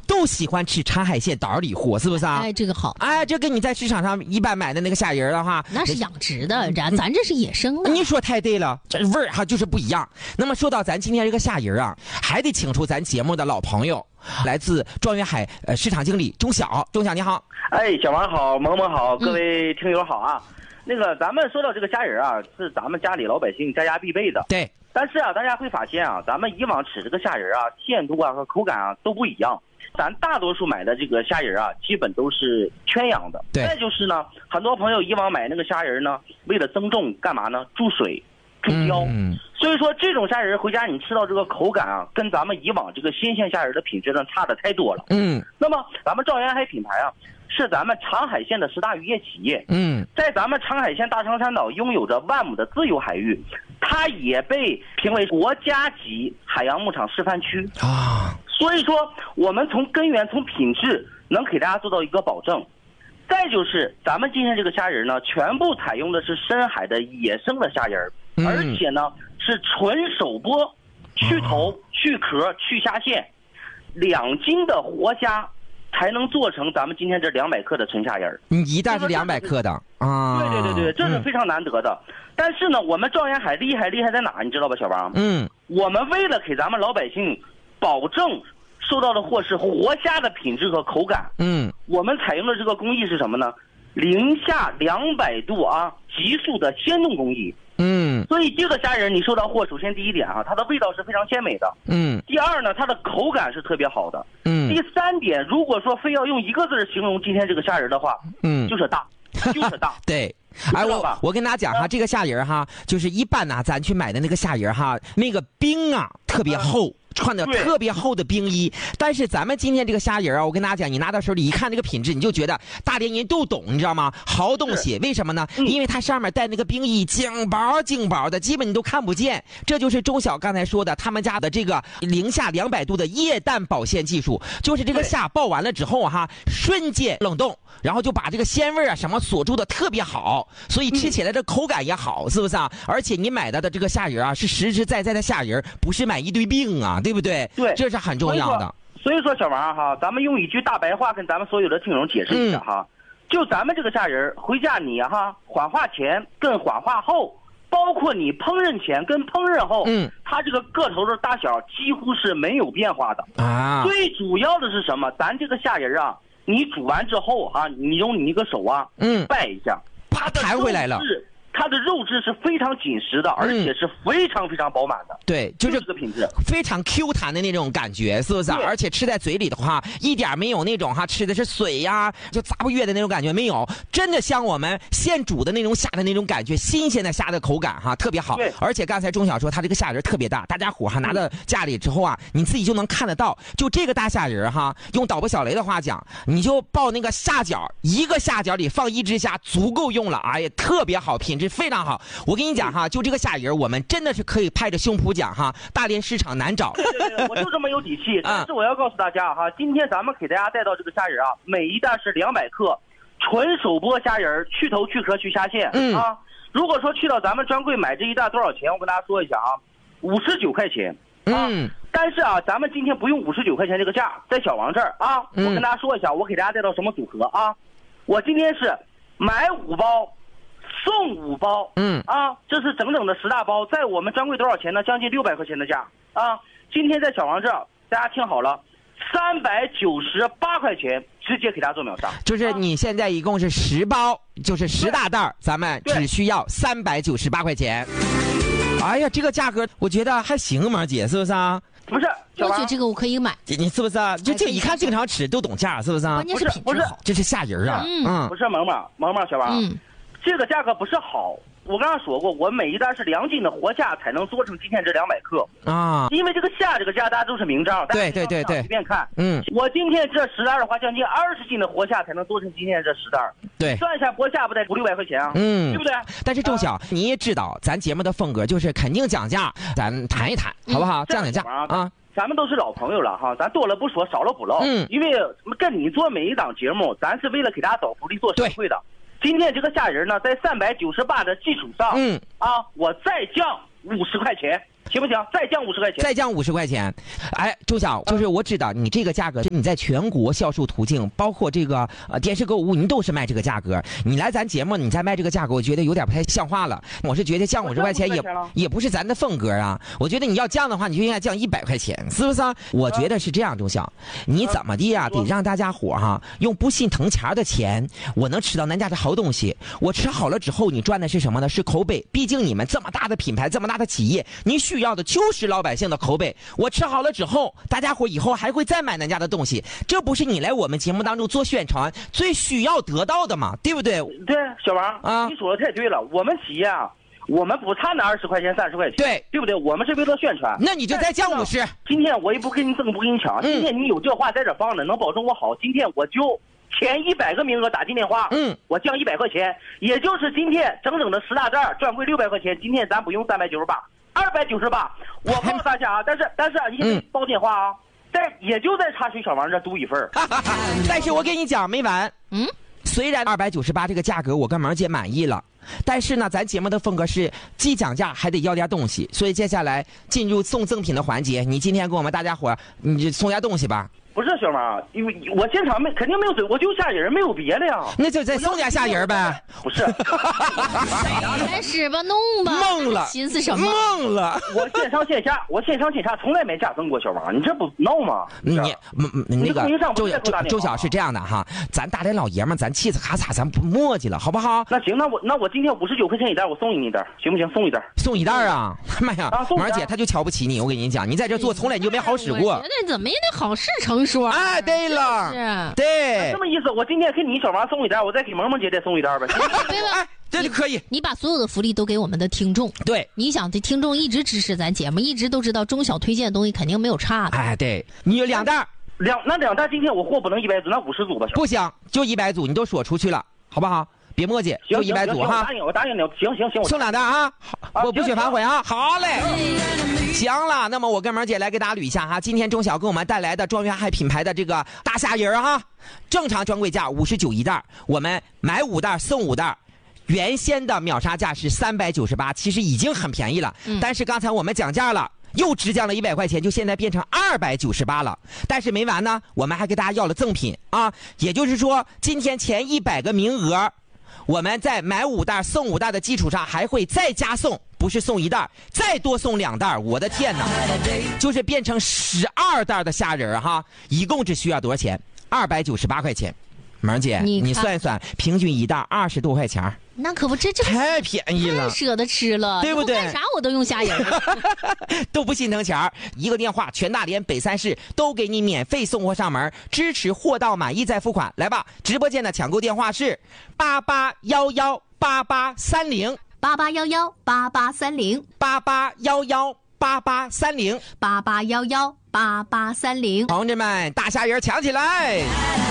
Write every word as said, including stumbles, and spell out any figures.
都喜欢吃长海鲜岛里货，是不是啊？ 哎，这个好。 哎，这跟你在市场上一般买的那个虾仁的话， 那是养殖的，咱咱这是野生的。 你说太对了，这味儿哈就是不一样。那么说到咱今天这个虾仁啊，还得请出咱节目的老朋友，来自状元海呃市场经理钟晓。钟晓你好。 哎，小王好，萌萌好，各位听友好啊。嗯、那个咱们说到这个虾仁啊，是咱们家里老百姓家家必备的。 对。 但是啊，大家会发现啊，咱们以往吃这个虾仁啊，鲜度啊和口感啊都不一样。咱大多数买的这个虾仁啊，基本都是圈养的。 对。 再就是呢，很多朋友以往买那个虾仁呢，为了增重干嘛呢？注水、注胶。嗯。所以说这种虾仁回家你吃到这个口感啊，跟咱们以往这个新鲜虾仁的品质呢差的太多了。嗯。那么咱们状元海品牌啊，是咱们长海县的十大渔业企业。嗯。在咱们长海县大长山岛拥有着万亩的自由海域。它也被评为国家级海洋牧场示范区啊，所以说我们从根源从品质能给大家做到一个保证。再就是咱们今天这个虾仁呢，全部采用的是深海的野生的虾仁，嗯、而且呢是纯手剥，去头、去壳、去虾线，两斤的活虾才能做成咱们今天这两百克的纯虾仁。 你一袋是两百克的啊？ 对对对对，这是非常难得的。嗯、但是呢，我们状元海厉害厉害在哪？你知道吧，小王？嗯，我们为了给咱们老百姓保证收到的货是活虾的品质和口感，嗯，我们采用的这个工艺是什么呢？零下两百度啊，急速的鲜冻工艺。嗯，所以这个虾仁你收到货，首先第一点啊，它的味道是非常鲜美的。嗯，第二呢，它的口感是特别好的。嗯，第三点，如果说非要用一个字形容今天这个虾仁的话，嗯，就是大，就是大。 对。哎，我我跟大家讲哈，这个虾仁哈，就是一般呢，咱去买的那个虾仁哈，那个冰啊特别厚。穿的特别厚的冰衣，但是咱们今天这个虾仁啊，我跟大家讲，你拿到手里一看这个品质，你就觉得大连人都懂，你知道吗？好东西，为什么呢？因为它上面带那个冰衣，精薄精薄的，基本你都看不见。这就是钟晓刚才说的，他们家的这个零下两百度的液氮保鲜技术，就是这个虾爆完了之后哈，瞬间冷冻，然后就把这个鲜味啊什么锁住的特别好，所以吃起来这口感也好，是不是啊？而且你买到的这个虾仁啊，是实实在在的虾仁，不是买一堆冰啊。对不对？ 对， 这是很重要的。 所以说，所以说小王哈，咱们用一句大白话跟咱们所有的听友解释一下哈，嗯、就咱们这个虾仁回家你哈缓化前跟缓化后，包括你烹饪前跟烹饪后，嗯，它这个个头的大小几乎是没有变化的啊。最主要的是什么？咱这个虾仁啊，你煮完之后啊，你用你一个手啊，嗯，掰一下， 啪弹回来了。 它的肉质是非常紧实的，而且是非常非常饱满的。 对，就是这个品质， 非常 Q 弹的那种感觉，是不是？而且吃在嘴里的话，一点没有那种哈吃的是水呀，就咂不越的那种感觉，没有，真的像我们现煮的那种虾的那种感觉，新鲜的虾的口感哈，特别好。 对， 而且刚才钟晓说他这个虾仁特别大，大家伙哈拿到家里之后啊，你自己就能看得到，就这个大虾仁哈，用导播小雷的话讲，你就抱那个虾饺，一个虾饺里放一只虾，足够用了。哎呀，特别好，品质非常好。我跟你讲哈，就这个虾仁，我们真的是可以拍着胸脯讲哈，大连市场难找。 对对对，我就这么有底气。但是我要告诉大家哈，今天咱们给大家带到这个虾仁啊，每一袋是两百克，纯手剥虾仁，去头去壳去虾线。嗯啊，如果说去到咱们专柜买这一袋多少钱？我跟大家说一下啊，五十九块钱。嗯，但是啊，咱们今天不用五十九块钱这个价，在小王这儿啊，我跟大家说一下，我给大家带到什么组合啊？我今天是买五包。送五包，嗯啊，这是整整的十大包，在我们专柜多少钱呢？将近六百块钱的价啊！今天在小王这儿，大家听好了，三百九十八块钱，直接给大家做秒杀。 就是你现在一共是十包，就是十大袋，咱们只需要三百九十八块钱。哎呀，这个价格我觉得还行，马姐是不是啊？ 不是， 我觉得这个我可以买。 你是不是啊？就这一看经常吃都懂价，是不是啊？ 关键是品质好， 这是虾仁啊。 嗯，不是萌萌萌萌小王。嗯。这个价格不是好，我刚刚说过，我每一袋是两斤的活虾才能做成今天这两百克啊。因为这个虾这个价大家都是明账， 对对对对， 随便看。嗯，我今天这十袋的话，将近二十斤的活虾才能做成今天这十袋。 对， 算一下活虾不得五六百块钱啊？嗯，对不对？ 但是钟晓，啊、你也知道，咱节目的风格就是肯定讲价，咱谈一谈，嗯、好不好？降降价啊！ 咱们都是老朋友了哈，咱多了不说，少了不唠。嗯，因为跟你做每一档节目，咱是为了给大家找福利、做实惠的。今天这个虾仁呢，在三百九十八的基础上，嗯啊，我再降五十块钱， 行不行？再降五十块钱。 再降五十块钱。哎，周晓，就是我知道你这个价格，你在全国销售途径，包括这个呃电视购物，你都是卖这个价格。你来咱节目，你再卖这个价格，我觉得有点不太像话了。我是觉得降五十块钱也也不是咱的风格啊。我觉得你要降的话，你就应该降一百块钱，是不是啊？我觉得是这样，周晓，你怎么的呀？得让大家伙哈、啊、用不心疼钱的钱，我能吃到咱家的好东西。我吃好了之后，你赚的是什么呢？是口碑。毕竟你们这么大的品牌，这么大的企业，你需要的就是老百姓的口碑。我吃好了之后，大家伙以后还会再买咱家的东西，这不是你来我们节目当中做宣传最需要得到的吗？对不对？ 对，小王啊， 你说的太对了。我们企业啊，我们不差那二十块钱、三十块钱， 对， 对不对？我们是为了宣传。 那你就再降五十。 今天我也不给你挣，不给你抢。今天你有这话在这放着，能保证我好。今天我就前一百个名额打进电话， 嗯， 我降一百块钱，也就是今天整整的十大袋专柜六百块钱。今天咱不用三百九十八，二百九十八。我告诉大家啊，但是但是啊，你得报电话啊，在也就在茶水小王这独一份。 但是我跟你讲没完， 嗯， 虽然二百九十八这个价格我跟萌姐满意了，但是呢，咱节目的风格是既讲价还得要点东西，所以接下来进入送赠品的环节，你今天给我们大家伙你就送点东西吧。 不是小王，因为我现场没肯定没有嘴，我就虾仁，没有别的呀。 那就再送点虾仁呗。 不是， 开始吧，弄吧。 懵了， 寻思什么？ 懵了。 我线上线下，我线上线下从来没加赠过小王，你这不闹吗？ 你那个周周周晓是这样的哈，咱大连老爷们，咱气死咔嚓，咱不磨叽了，好不好？ 那行，那我那我今天五十九块钱一袋，我送你一袋，行不行？送一袋。 送一袋啊！妈呀， 啊、 萌姐她就瞧不起你，我跟你讲，你在这做从来你就没好使过。 我觉得怎么也得好事成说。 哎，对了， 是， 对， 这么意思。我今天给你小王送一袋，我再给萌萌姐再送一袋呗。 对了， 哎，这就可以。 你把所有的福利都给我们的听众。 对， 你想这听众一直支持咱节目，一直都知道中小推荐的东西肯定没有差的。 哎，对，你有两袋， 两那两袋今天我货不能一百组，那五十组吧。 不行，就一百组，你都说出去了，好不好？别磨叽，就一百组哈。 我答应，我答应你。行行行， 送两袋啊，我不许反悔啊。好嘞，行了，那么我跟萌姐来给大家捋一下哈，今天中小给我们带来的庄园海品牌的这个大虾仁哈，正常专柜价五十九一袋，我们买五袋送五袋。原先的秒杀价是三百九十八，其实已经很便宜了，嗯、但是刚才我们讲价了。又直降了一百块钱，就现在变成二百九十八了。但是没完呢，我们还给大家要了赠品啊，也就是说，今天前一百个名额，我们在买五袋送五袋的基础上，还会再加送，不是送一袋，再多送两袋。我的天哪，就是变成十二袋的虾仁哈，一共只需要多少钱？二百九十八块钱。萌姐，你, 你算一算，平均一袋二十多块钱。 那可不，这这太便宜了， 太舍得吃了， 对不对？ 干啥我都用虾仁， 都不心疼钱。一个电话，全大连北三市都给你免费送货上门，支持货到满意再付款。来吧，直播间的抢购电话是八八幺幺八八三零八八幺幺八八三零八八幺幺八八三零八八幺幺八八三零。 同志们，大虾仁抢起来！